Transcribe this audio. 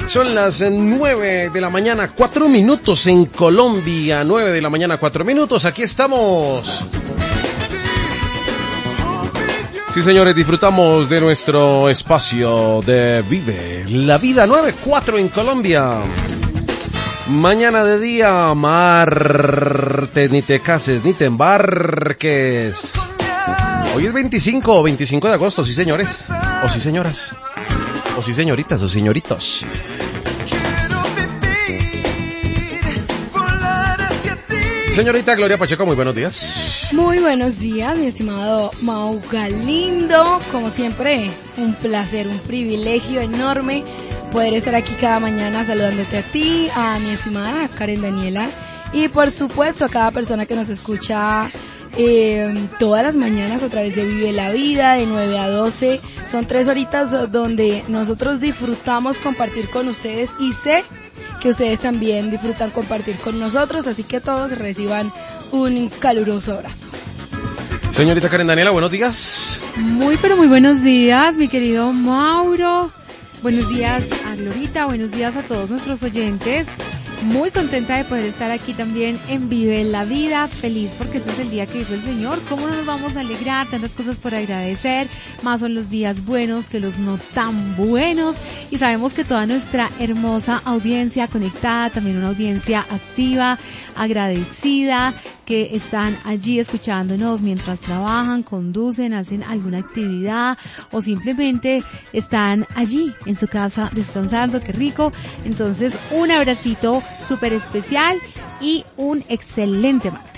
Son las 9 de la mañana, 4 minutos en Colombia. 9 de la mañana, 4 minutos. Aquí estamos. Sí, señores, disfrutamos de nuestro espacio de Vive la Vida. 9:04 en Colombia. Mañana de día, martes, ni te cases, ni te embarques. Hoy es 25 de agosto, sí, señores. O sí, señoras. O sí, señoritas o señoritos. Señorita Gloria Pacheco, muy buenos días. Muy buenos días, mi estimado Mau Galindo. Como siempre, un placer, un privilegio enorme poder estar aquí cada mañana saludándote a ti, a mi estimada Karen Daniela y por supuesto a cada persona que nos escucha todas las mañanas a través de Vive la Vida de 9 a 12. Son 3 horitas donde nosotros disfrutamos compartir con ustedes y sé que ustedes también disfrutan compartir con nosotros, así que todos reciban un caluroso abrazo. Señorita Karen Daniela, buenos días. Muy buenos días, mi querido Mauro. Buenos días a Glorita, buenos días a todos nuestros oyentes. Muy contenta de poder estar aquí también en Vive la Vida, feliz porque este es el día que hizo el Señor. ¿Cómo no nos vamos a alegrar? Tantas cosas por agradecer, más son los días buenos que los no tan buenos. Y sabemos que toda nuestra hermosa audiencia conectada, también una audiencia activa, agradecida, que están allí escuchándonos mientras trabajan, conducen, hacen alguna actividad o simplemente están allí en su casa descansando, qué rico. Entonces un abracito súper especial y un excelente martes.